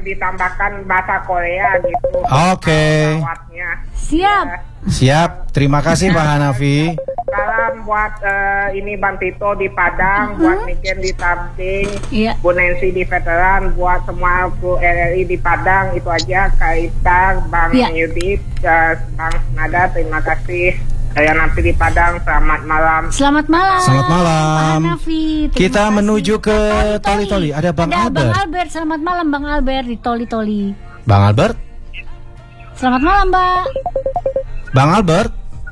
ditambahkan bahasa Korea gitu. Oke. Siap. Ya. Siap. Terima kasih Pak Hanafi. Salam buat ini Bang Tito di Padang, buat Niken di Tamping, Bu Nancy di Veteran, buat semua kru RRI di Padang. Itu aja. Kaita, Bang Yudit, Bang Nada, terima kasih. Saya Nafi di Padang, selamat malam. Selamat malam. Selamat malam. Pak Hanafi. Kita menuju ke Toli-Toli. Ada Bang Albert. Bang Albert, selamat malam Bang Albert di Toli-Toli. Bang Albert. Selamat malam, Mbak. Bang Albert.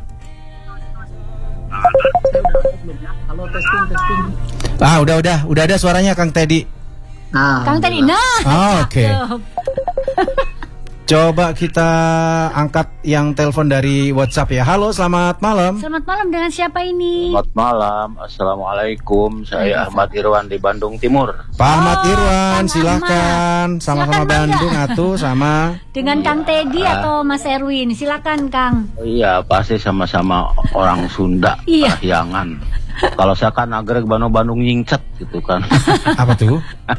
Halo, testing. Udah ada suaranya Kang Teddy. Kang Teddy, Oke. Coba kita angkat yang telepon dari WhatsApp ya. Halo, selamat malam. Selamat malam, dengan siapa ini? Selamat malam, Assalamualaikum. Saya Ahmad Irwan di Bandung Timur. Pak Ahmad Irwan, silakan. Sama-sama Bandung atuh sama. Dengan Kang Teddy atau Mas Erwin? Silakan Kang. Iya, pasti sama-sama orang Sunda, Kahyangan. Kalau saya kan agreg Bandung nyingcet gitu kan. Apa tuh?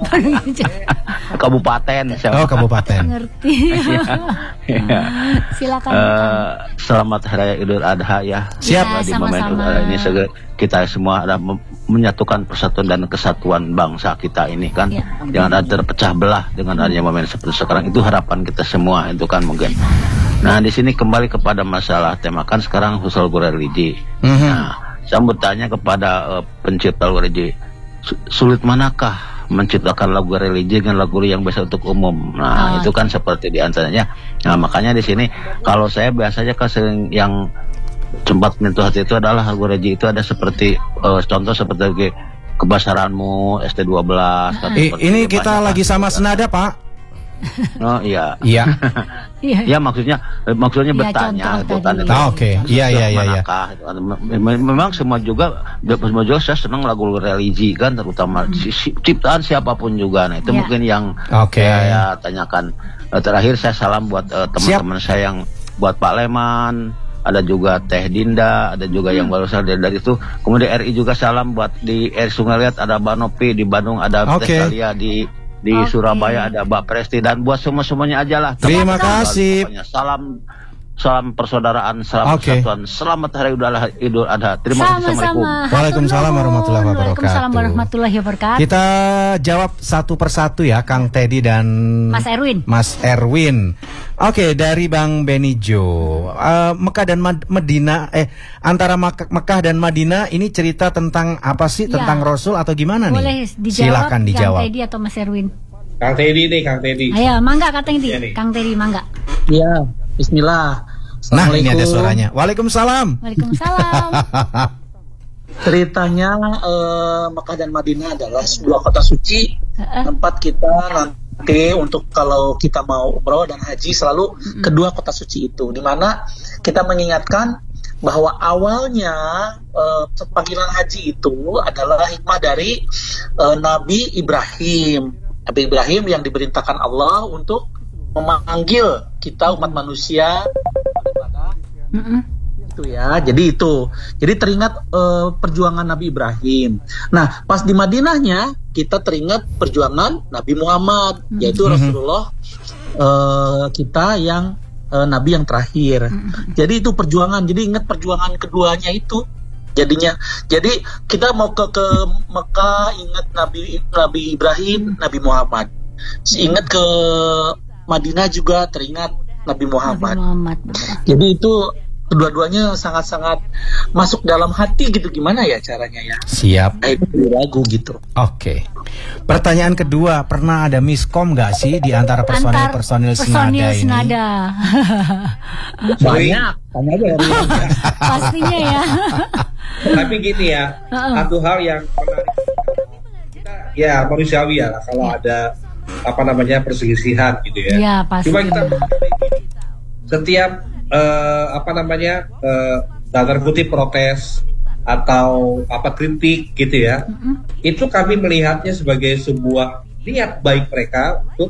Kabupaten. Kabupaten. Ngerti. Ya. Silakan. Selamat Hari Idul Adha ya. Siap. Di momen Idul Adha ini kita semua ada menyatukan persatuan dan kesatuan bangsa kita ini kan. Jangan ada terpecah belah dengan adanya momen seperti sekarang. Itu harapan kita semua itu kan mungkin. Nah di sini kembali kepada masalah tema kan sekarang usul religi. Nah saya bertanya kepada pencipta lagu religi, sulit manakah menciptakan lagu religi dengan lagu yang biasa untuk umum? Nah, itu kan seperti diantaranya. Nah, makanya di sini kalau saya biasanya kan sering yang sempat menyentuh hati itu adalah lagu religi itu ada seperti contoh seperti Kebasaranmu, ST12. Ini kita lagi sama senada, Pak. Oh iya. Ya maksudnya bertanya gitu kan. Oke. Iya. Memang semua juga saya senang lagu religi kan, terutama ciptaan siapapun juga. Nah itu mungkin yang saya tanyakan. Terakhir saya salam buat teman-teman saya yang buat Pak Leman, ada juga Teh Dinda, ada juga yang baru saja dari itu. Kemudian RI juga salam buat di Sungai Liat, ada Banopi di Bandung, ada Teh Talia di Surabaya, ada Mbak Presti, dan buat semuanya aja lah. Terima kasih. Salam persaudaraan, salam persatuan. Selamat Hari Idul Adha. Terima kasih. Assalamualaikum. Waalaikumsalam warahmatullahi wabarakatuh. Waalaikumsalam warahmatullahi wabarakatuh. Kita jawab satu persatu ya, Kang Teddy dan Mas Erwin. Oke, dari Bang Benijo. Mekah dan Madinah, antara Mekah dan Madinah ini cerita tentang apa sih? Tentang Rasul atau gimana nih? Boleh dijawab. Silakan dijawab. Kang Teddy atau Mas Erwin? Kang Teddy nih, Kang Teddy. Ayo, mangga Kang Teddy. Kang Teddy, mangga. Iya, bismillah. Nah, ini ada suaranya. Waalaikumsalam. Ceritanya Mekah dan Madinah adalah sebuah kota suci, tempat kita nanti untuk kalau kita mau umroh dan haji selalu kedua kota suci itu, di mana kita mengingatkan bahwa awalnya panggilan haji itu adalah hikmah dari Nabi Ibrahim yang diperintahkan Allah untuk memanggil kita umat manusia itu ya. Jadi teringat perjuangan Nabi Ibrahim. Nah, pas di Madinahnya kita teringat perjuangan Nabi Muhammad, yaitu Rasulullah kita yang Nabi yang terakhir. Jadi itu perjuangan. Jadi ingat perjuangan keduanya itu. Jadi kita mau ke Mekah ingat Nabi Ibrahim, Nabi Muhammad. Ingat ke Madinah juga teringat Nabi Muhammad. Jadi itu kedua-duanya sangat-sangat masuk dalam hati gitu. Gimana ya caranya ya? Siap. Kayak lagu gitu. Oke. Pertanyaan kedua, pernah ada miskom nggak sih di antara personil senada ini? Banyak. Tanya aja ya. Pastinya ya. Tapi gini ya, satu hal yang pernah kita ya manusiawi ya kalau ada perselisihan gitu ya. Iya, pasti. Cuma kita setiap dalam kutip protes atau kritik gitu ya, itu kami melihatnya sebagai sebuah niat baik mereka untuk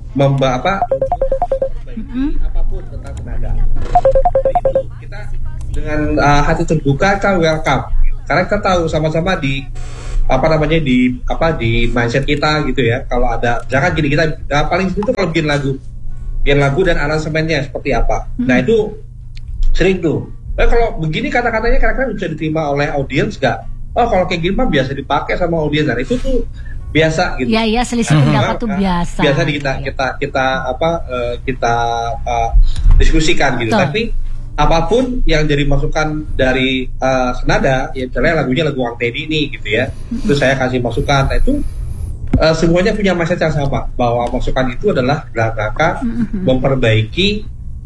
apapun tentang tenaga. Itu kita dengan hati terbuka kita welcome, karena kita tahu sama-sama di di mindset kita gitu ya. Kalau ada jangan gini, kita paling itu kalau bikin lagu dan aransemennya seperti apa. Nah itu sering tuh. Kalau begini kata-katanya kira-kira bisa diterima oleh audiens nggak? Oh kalau kayak gini mah biasa dipakai sama audiens. Nah itu tuh biasa gitu. Iya selisih pendapat tuh biasa. Biasa kita diskusikan gitu. Tapi apapun yang jadi masukan dari Senada, ya misalnya lagunya lagu Wang Teddy ini gitu ya, terus saya kasih masukan, nah itu semuanya punya mindset yang sama, bahwa masukan itu adalah dalam rangka memperbaiki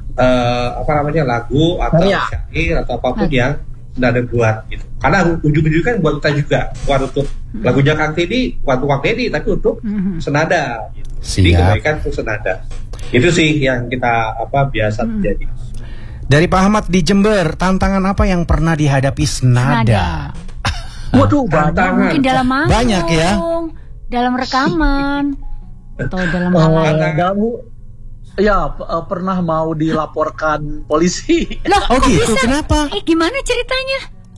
lagu atau syair atau apapun yang Senada buat gitu. Karena ujung-ujungnya kan buat kita juga, bukan untuk lagunya Kang Teddy, bukan untuk Wang Teddy, tapi untuk Senada gitu. Jadi kebaikan untuk Senada. Itu sih yang kita biasa terjadi. Dari Pak Ahmad di Jember, tantangan apa yang pernah dihadapi Senada? Waduh, tantangan. Mungkin dalam manggung, banyak ya. Dalam rekaman, atau dalam pernah mau dilaporkan polisi. Loh, gitu? Kenapa? Gimana ceritanya?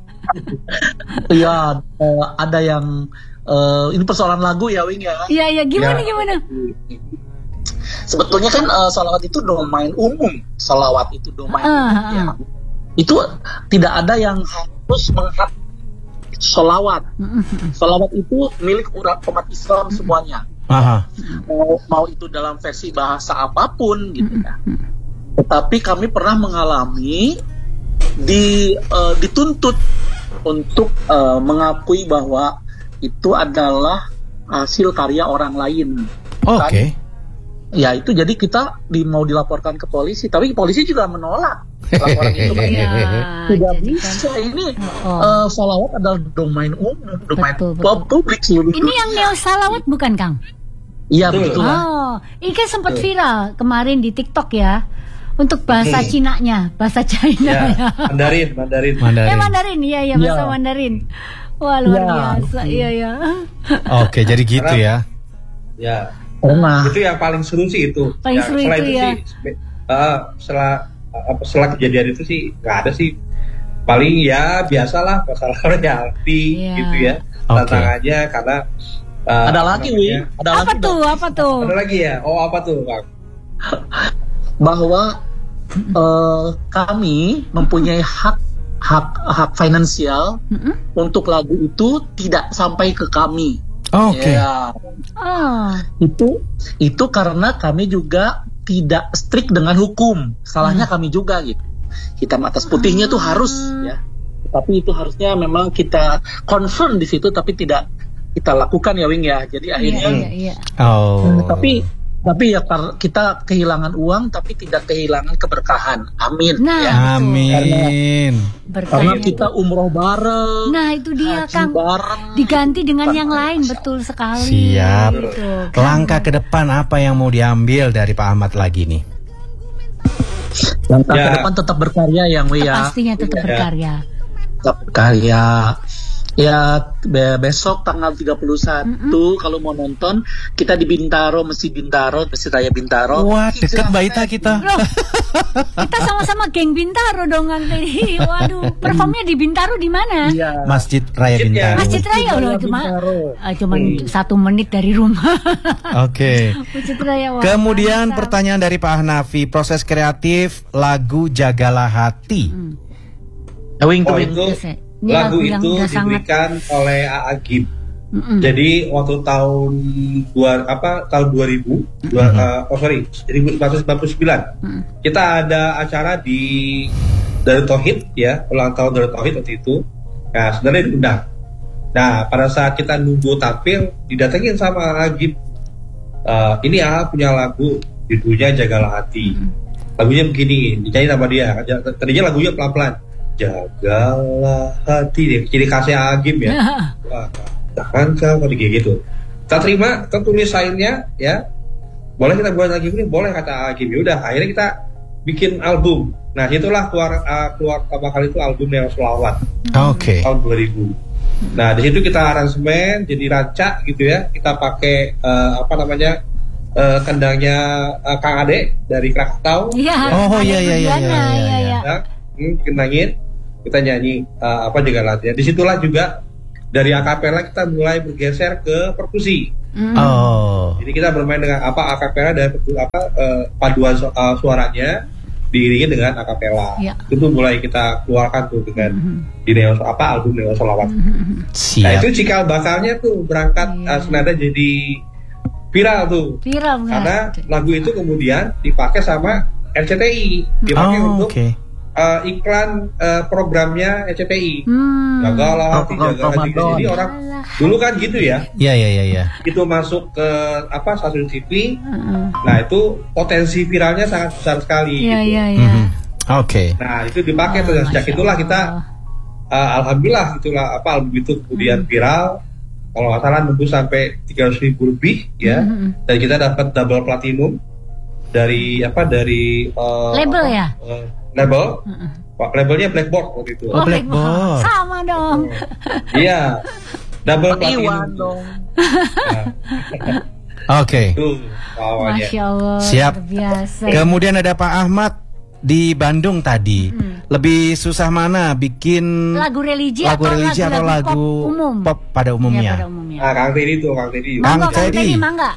Ada yang ini persoalan lagu ya, Wing ya. Iya, gimana? Sebetulnya kan salawat itu domain umum. Salawat itu domain umum ya. Itu tidak ada yang harus menghak salawat. Salawat itu milik umat Islam semuanya. Mau itu dalam versi bahasa apapun gitu ya. Tetapi kami pernah mengalami dituntut untuk mengakui bahwa itu adalah hasil karya orang lain. Oke. Ya itu jadi kita mau dilaporkan ke polisi, tapi polisi juga menolak laporan itu. Tidak bisa ini salawat adalah domain umum, domain publik seluruh. Ini yang neo salawat bukan Kang? Iya betul. Ini kan sempat viral kemarin di TikTok ya, untuk bahasa Cinanya, bahasa China ya. Mandarin. Mandarin, iya bahasa Mandarin. Wah luar biasa, iya. Oke, jadi gitu ya. Ya. Itu yang paling seru sih itu. Setelah itu ya. Setelah kejadian itu sih nggak ada sih. Paling ya biasalah masalah royalti gitu ya. Tantangannya karena ada lagi apa tuh? Ada lagi ya. Oh apa tuh Bang? Bahwa kami mempunyai hak finansial untuk lagu itu tidak sampai ke kami. Oke. Itu karena kami juga tidak strict dengan hukum. Salahnya kami juga gitu. Hitam atas putihnya tuh harus ya. Tapi itu harusnya memang kita concern di situ, tapi tidak kita lakukan ya Wing ya. Jadi akhirnya tapi ya kita kehilangan uang tapi tidak kehilangan keberkahan. Amin. Amin. Karena kita umroh bareng. Nah itu dia Kang. Diganti dengan yang lain, betul sekali. Siap. Gitu, Langkah ke depan apa yang mau diambil dari Pak Ahmad lagi nih? Langkah ke depan tetap berkarya yang Pastinya tetap berkarya. Tetap berkarya. Ya besok tanggal 31 kalau mau nonton kita di Bintaro, Masjid Raya Bintaro. Wah, dekat Baita kita. Loh, kita sama-sama geng Bintaro dong nanti. Waduh, performnya di Bintaro di mana? Ya. Masjid Raya Bintaro. Masjid Raya loh, cuma 1 menit dari rumah. Oke. Masjid Raya. Kemudian pertanyaan dari Pak Hanafi, proses kreatif lagu Jagalah Hati. Lagu itu diberikan oleh Agib. Jadi waktu tahun 2000, 1999, kita ada acara di Darut Tauhid ya, ulang tahun Darut Tauhid waktu itu. Nah, sebenarnya diundang. Nah, pada saat kita nunggu tampil, didatengin sama Agib. Ini punya lagu judulnya Jagalah Hati. Lagunya begini, dinyanyi sama dia. Tadinya lagunya pelan-pelan. Jagalah hati, ciri khasnya Agib ya. Jangan kau kayak gitu. Kita terima, kita tulis lainnya ya. Boleh kita buat lagi ini, boleh kata Agib. Udah, akhirnya kita bikin album. Nah, itulah keluar pertama kali itu album Neo Selawat. Tahun 2000. Nah, di situ kita aransemen jadi rancak gitu ya. Kita pakai kendangnya Kang Ade dari Krakatau. Iya. Kendangin, kita nyanyi Jagalah Hati. Disitulah juga dari akapela kita mulai bergeser ke perkusi. Jadi kita bermain dengan akapela dan paduan suaranya diiringi dengan akapela. Itu mulai kita keluarkan tuh dengan di album Neo Solawat. Nah itu cikal bakalnya tuh berangkat senada jadi viral tuh. Karena lagu itu kemudian dipakai sama RCTI, dipakai untuk iklan programnya RCTI. Jagalah hati, jaga hati. Jadi orang dulu kan gitu ya. Iya. Itu masuk ke stasiun TV. Nah itu potensi viralnya sangat besar sekali. Iya. Nah itu dipakai tuh. Dan sejak itulah kita alhamdulillah itulah album itu kemudian viral. Kalau nggak salah nembus sampai 300.000 lebih ya. Dan kita dapat double platinum dari label ya. Label, labelnya Blackboard waktu itu. Blackboard. Sama dong. Iya, double platinum dong. Tuh, Masya Allah. Siap. Biasa. Kemudian ada Pak Ahmad di Bandung tadi. Lebih susah mana bikin lagu religi atau lagu pop pada umumnya? Ya, pada umumnya. Kang Teddy. Mangga.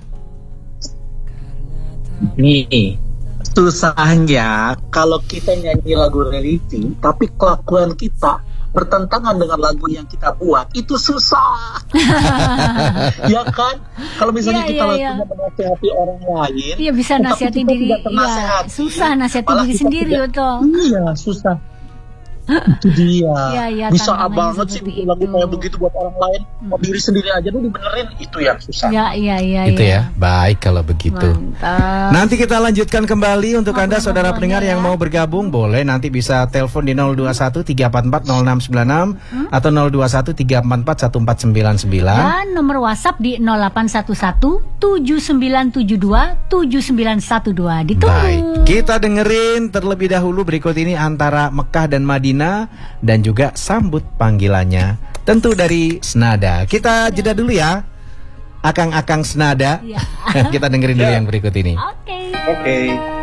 Nih. Susahnya kalau kita nyanyi lagu religi tapi kelakuan kita bertentangan dengan lagu yang kita buat, itu susah. Ya kan? Kalau misalnya kita lakukan menasihati orang lain, bisa nasihati diri. Iya, susah nasihati diri sendiri betul. Iya, susah. Itu dia. Bisa banget sih bikin lagu kayak begitu buat orang lain, mau diri sendiri aja dulu dibenerin, itu yang susah. Iya. Itu ya. Baik kalau begitu. Mantap. Nanti kita lanjutkan kembali untuk Anda saudara pendengar yang mau bergabung, boleh nanti bisa telepon di 021 344 0696 atau 021 344 1499. Dan nomor WhatsApp di 0811 7972 7912. Ditunggu. Baik, kita dengerin terlebih dahulu berikut ini antara Mekah dan Madinah dan juga sambut panggilannya tentu dari Senada. Kita jeda dulu ya, akang-akang Senada. Kita dengerin dulu yang berikut ini. Oke.